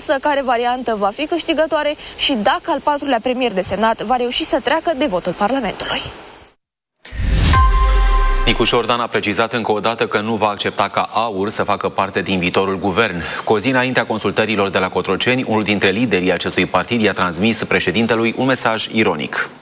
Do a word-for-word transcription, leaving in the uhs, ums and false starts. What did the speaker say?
însă care variantă va fi câștigătoare și dacă al patrulea premier desemnat va reuși să treacă de votul Parlamentului. Nicu Șordan a precizat încă o dată că nu va accepta ca AUR să facă parte din viitorul guvern. Cu o zi înaintea consultărilor de la Cotroceni, unul dintre liderii acestui partid i-a transmis președintelui un mesaj ironic.